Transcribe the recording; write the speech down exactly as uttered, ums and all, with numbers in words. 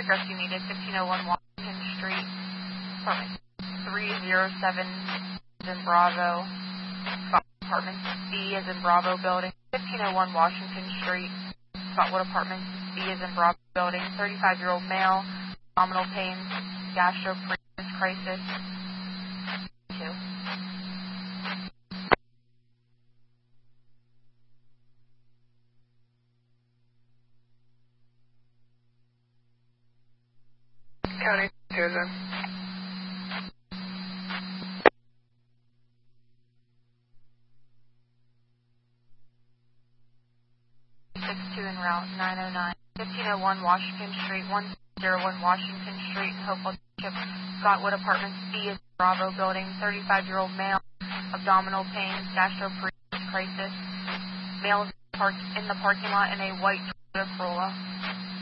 Paramedic rescue needed, fifteen oh one Washington Street, apartment three oh seven is in Bravo, apartment B is in Bravo building, fifteen oh one Washington Street, Spotwood Apartments, B is in Bravo building, thirty-five-year-old male, abdominal pain, gastroparesis crisis, two. County, Susan. six two en route, nine oh nine, fifteen oh one Washington Street, one oh one Washington Street, Hopewell Township, Scotwood Apartments, B is Bravo building, thirty-five-year-old male, abdominal pain, gastroparesis crisis, male is parked in the parking lot in a white Toyota Corolla.